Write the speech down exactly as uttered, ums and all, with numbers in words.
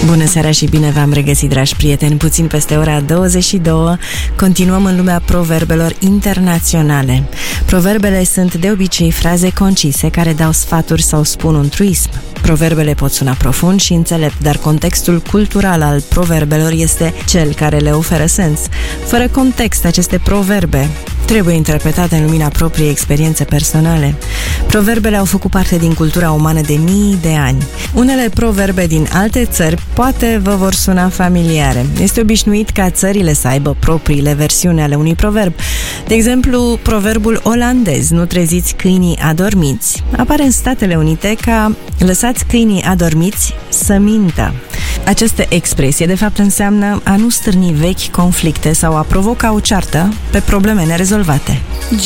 Bună seara și bine v-am regăsit, dragi prieteni. Puțin peste ora douăzeci și două continuăm în lumea proverbelor internaționale. Proverbele sunt de obicei fraze concise care dau sfaturi sau spun un truism. Proverbele pot suna profund și înțelept, dar contextul cultural al proverbelor este cel care le oferă sens. Fără context, aceste proverbe trebuie interpretate în lumina propriei experiențe personale. Proverbele au făcut parte din cultura umană de mii de ani. Unele proverbe din alte țări poate vă vor suna familiare. Este obișnuit ca țările să aibă propriile versiuni ale unui proverb. De exemplu, proverbul olandez, nu treziți câinii adormiți, apare în Statele Unite ca lăsați câinii adormiți să mintă. Această expresie, de fapt, înseamnă a nu stârni vechi conflicte sau a provoca o ceartă pe probleme nerezolvate.